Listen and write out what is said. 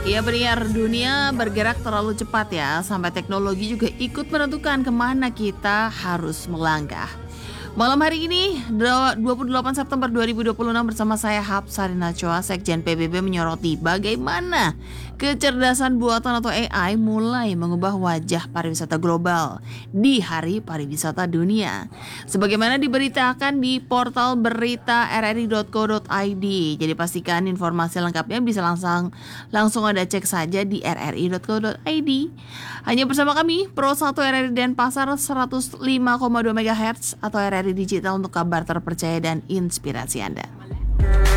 Ya Beriar, dunia bergerak terlalu cepat ya, sampai teknologi juga ikut menentukan kemana kita harus melangkah. Malam hari ini, 28 September 2026 bersama saya Hapsari Nachoa, Sekjen PBB menyoroti bagaimana kecerdasan buatan atau AI mulai mengubah wajah pariwisata global di Hari Pariwisata Dunia. Sebagaimana diberitakan di portal berita rri.co.id. Jadi pastikan informasi lengkapnya bisa langsung Anda cek saja di rri.co.id. Hanya bersama kami Pro 1 RRI Denpasar 105,2 MHz atau RRI Digital untuk kabar terpercaya dan inspirasi Anda.